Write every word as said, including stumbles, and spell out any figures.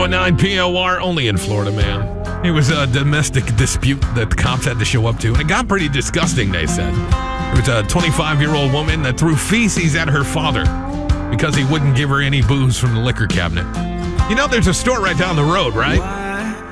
point nine P O R, only in Florida, man. It was a domestic dispute that the cops had to show up to, and it got pretty disgusting, they said. There was a twenty-five-year-old woman that threw feces at her father because he wouldn't give her any booze from the liquor cabinet. You know, there's a store right down the road, right?